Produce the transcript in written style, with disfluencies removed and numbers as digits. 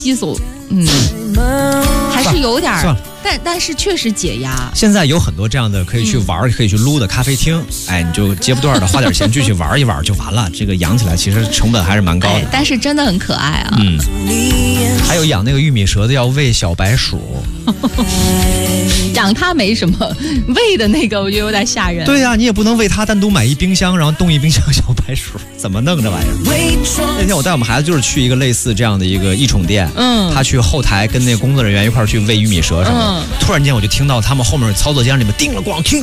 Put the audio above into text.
激素，还是有点儿，但是确实解压。 现在有很多这样的可以去玩、可以去撸的咖啡厅，哎，你就接不断的花点钱继续玩一玩就完了。这个养起来其实成本还是蛮高的， 但是真的很可爱啊。 还有养那个玉米蛇的要喂小白鼠， 养它没什么，喂的那个我觉得有点吓人。 对呀，你也不能为它单独买一冰箱，然后冻一冰箱小白鼠，怎么弄这玩意儿？那天我带我们孩子就是去一个类似这样的一个异宠店，他去后台跟那个工作人员一块去喂玉米蛇什么的，突然间我就听到他们后面操作间里面叮了咣听。